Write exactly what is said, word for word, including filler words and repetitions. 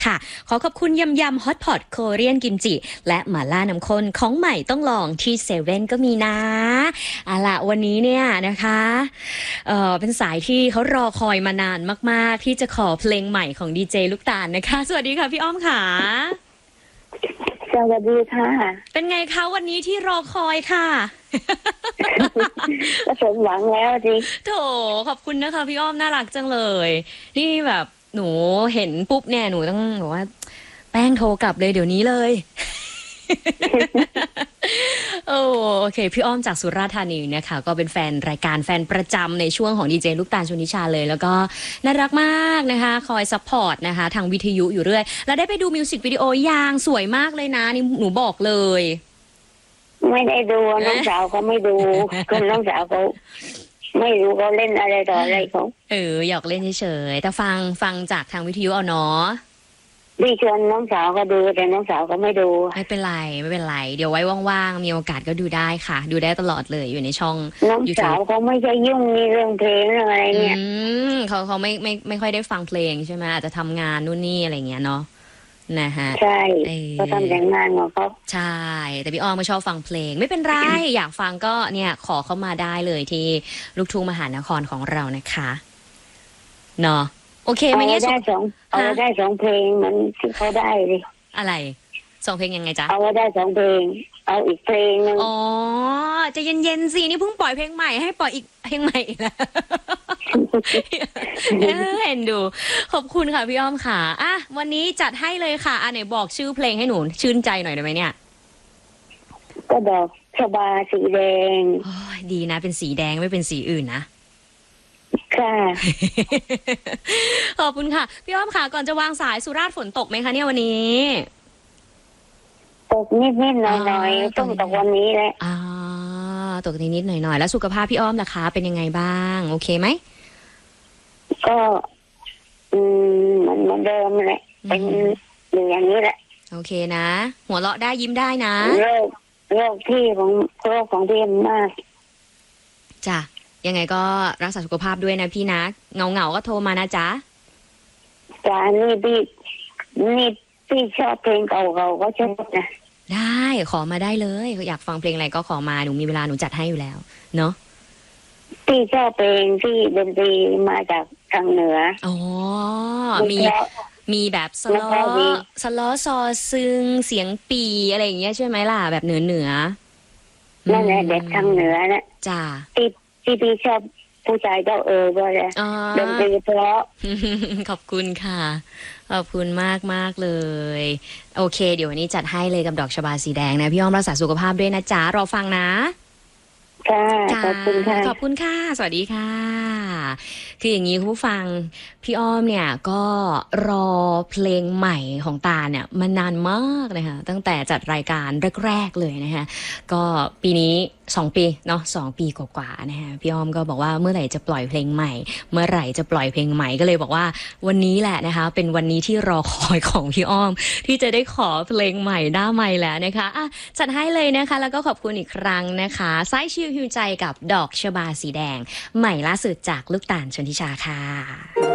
ค่ะขอขอบคุณยำยำฮอตพอตโคเรียนกิมจิและหม่าล่าน้ำข้นของใหม่ต้องลองที่เซเว่นก็มีนะเอาล่ะวันนี้เนี่ยนะคะเอ่อเป็นสายที่เขารอคอยมานานมากๆที่จะขอเพลงใหม่ของดีเจลูกตาลนะคะสวัสดีค่ะพี่อ้อมค่ะสวัสดีค่ะเป็นไงคะวันนี้ที่รอคอยค่ะก็สมหวังแล้วสิโถขอบคุณนะคะพี่อ้อมน่ารักจังเลยนี่แบบหนูเห็นปุ๊บเนี่ยหนูต้องบอกว่าแป้งโทรกลับเลยเดี๋ยวนี้เลยโอโอเคพี่อ้อมจากสุราษฎร์ธานีนะคะก็เป็นแฟนรายการแฟนประจำในช่วงของดีเจลูกตาลชนิชาเลยแล้วก็น่ารักมากนะคะคอยซัพพอร์ตนะคะทางวิทยุอยู่เรื่อยแล้วได้ไปดูมิวสิกวิดีโอยางสวยมากเลยนะนี่หนูบอกเลยไม่ได้ดูน้องสาวเขาไม่ดูคนน้องสาวเขาไม่รู้เขาเล่นอะไรต่ออะไรเขาเอออยากเล่นเฉยๆแต่ฟังฟังจากทางวิทยุเอาเนาะพี่ชวนน้องสาวก็ดูแต่น้องสาวก็ไม่ดูไม่เป็นไรไม่เป็นไรเดี๋ยวไว้ว่างๆมีโอกาสก็ดูได้ค่ะดูได้ตลอดเลยอยู่ในช่องน้องสาวเขาไม่ใช่ยุ่งในเรื่องเพลงอะไรเนี่ยอืมเขาเขาไม่ไม่ไม่ค่อยได้ฟังเพลงใช่ไหมอาจจะทำงานนู่นนี่อะไรเงี้ยเนาะนะฮะใช่เขาทำแต่งงานของเขาใช่แต่พี่อ้อมไม่ชอบฟังเพลงไม่เป็นไร อยากฟังก็เนี่ยขอเข้ามาได้เลยที่ลูกทุ่งมหานครของเรานะคะเนาะโอเคไหมเนี่ยได้สองเอาได้สองเพลงมันที่เขาได้เลยอะไรสองเพลงยังไงจ๊ะเอาได้สองเพลงเอาอีกเพลงนึงอ๋อจะเย็นๆสินี่เพิ่งปล่อยเพลงใหม่ให้ปล่อยอีกเพลงใหม่อีกแล้วเห็นดูขอบคุณค่ะพี่อ้อมค่ะอ่ะวันนี้จัดให้เลยค่ะอ่ะไหนบอกชื่อเพลงให้หนูชื่นใจหน่อยได้ไหมเนี่ยก็ดอกชบาสีแดงโอ้ยดีนะเป็นสีแดงไม่เป็นสีอื่นนะค่ะขอบคุณค่ะพี่อ้อมค่ะก่อนจะวางสายสุราษฎร์ฝนตกไหมคะเนี่ยวันนี้ตกนิดๆหน่อยๆต้องตกวันนี้แหละอ่าตกนิดๆหน่อยๆแล้วสุขภาพพี่อ้อมล่ะคะเป็นยังไงบ้างโอเคไหมก็อืมมันเหมือนเดิมแหละเป็นอย่างนี้แหละโอเคนะหัวเราะได้ยิ้มได้นะโรคโรคที่ของโรคของพี่มากจ้ะยังไงก็รักษาสุขภาพด้วยนะพี่นะเงาเงาก็โทรมานะจ๊ะจ้านี่พี่นี่พี่ชอบเพลงเก่าๆก็ชอบนะได้ขอมาได้เลยอยากฟังเพลงอะไรก็ขอมาหนูมีเวลาหนูจัดให้อยู่แล้วเนาะพี่ชอบเพลงที่ดนตรีมาจากทางเหนืออ๋อมีมีแบบสล้อสล้อซอซึงเสียงปีอะไรอย่างเงี้ยใช่ไหมล่ะแบบเหนือเหนือนั่นแหละเด็กทางเหนือนะจ้าที่ที่พี่ชอบผู้ชายเจ้าเออด้วยเลยดนตรีเพราะขอบคุณค่ะขอบคุณมากมากเลยโอเคเดี๋ยววันนี้จัดให้เลยกับดอกชบาสีแดงนะพี่อ้อมรักษาสุขภาพด้วยนะจ๊ะรอฟังนะค่ะขอบคุณค่ะขอบคุณค่ะสวัสดีค่ะคืออย่างนี้คุณผู้ฟังพี่อ้อมเนี่ยก็รอเพลงใหม่ของตาเนี่ยมานานมากนะคะตั้งแต่จัดรายการแรกๆเลยนะคะก็ปีนี้สองปีเนาะสองปีกว่าๆนะคะพี่อ้อมก็บอกว่าเมื่อไหร่จะปล่อยเพลงใหม่เมื่อไหร่จะปล่อยเพลงใหม่ก็เลยบอกว่าวันนี้แหละนะคะเป็นวันนี้ที่รอคอยของพี่อ้อมที่จะได้ขอเพลงใหม่หน้าใหม่แล้วนะคะอ่ะจัดให้เลยนะคะแล้วก็ขอบคุณอีกครั้งนะคะไซส์ชิลฮิวใจกับดอกชบาสีแดงใหม่ล่าสุดจากลูกตาลชนทิชาค่ะ